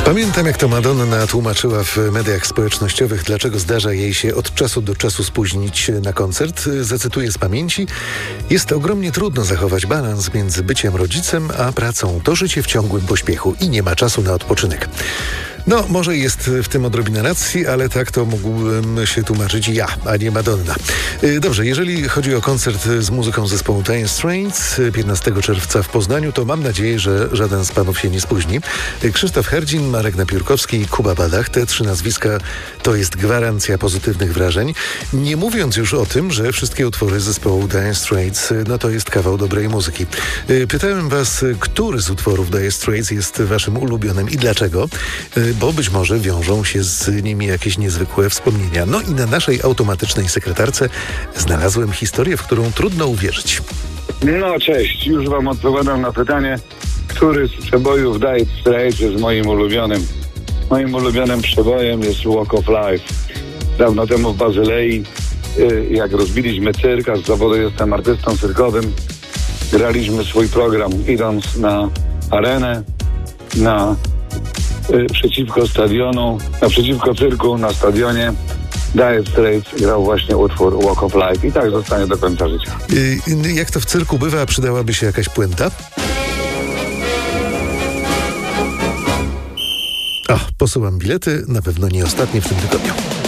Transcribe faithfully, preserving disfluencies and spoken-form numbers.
Pamiętam, jak to Madonna tłumaczyła w mediach społecznościowych, dlaczego zdarza jej się od czasu do czasu spóźnić na koncert. Zacytuję z pamięci. Jest ogromnie trudno zachować balans między byciem rodzicem a pracą. To życie w ciągłym pośpiechu i nie ma czasu na odpoczynek. No, może jest w tym odrobina racji, ale tak to mógłbym się tłumaczyć ja, a nie Madonna. Dobrze, jeżeli chodzi o koncert z muzyką zespołu Dire Straits piętnastego czerwca w Poznaniu, to mam nadzieję, że żaden z panów się nie spóźni. Krzysztof Herdzin, Marek Napiórkowski i Kuba Badach. Te trzy nazwiska to jest gwarancja pozytywnych wrażeń. Nie mówiąc już o tym, że wszystkie utwory zespołu Dire Straits, no to jest kawał dobrej muzyki. Pytałem was, który z utworów Dire Straits jest waszym ulubionym i dlaczego? Bo być może wiążą się z nimi jakieś niezwykłe wspomnienia. No i na naszej automatycznej sekretarce znalazłem historię, w którą trudno uwierzyć. No cześć, już wam odpowiadam na pytanie, który z przebojów Dire Straits jest moim ulubionym. Moim ulubionym przebojem jest Walk of Life. Dawno temu w Bazylei, jak rozbiliśmy cyrk, a z zawodu jestem artystą cyrkowym, graliśmy swój program idąc na arenę, na przeciwko stadionu, naprzeciwko cyrku na stadionie. Dire Straits grał właśnie utwór Walk of Life i tak zostanie do końca życia. Yy, jak to w cyrku bywa, przydałaby się jakaś puenta? O, posyłam bilety, na pewno nie ostatnie w tym tygodniu.